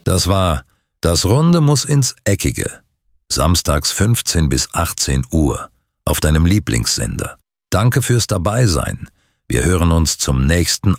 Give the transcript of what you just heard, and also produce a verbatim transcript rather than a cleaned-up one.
Das war Das Runde muss ins Eckige. Samstags fünfzehn bis achtzehn Uhr auf deinem Lieblingssender. Danke fürs Dabeisein. Wir hören uns zum nächsten